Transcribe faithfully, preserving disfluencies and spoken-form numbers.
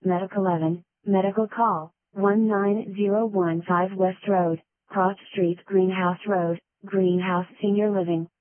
Medic eleven, Medical Call, one nine zero one five West Road, Cross Street Greenhouse Road, Greenhouse Senior Living.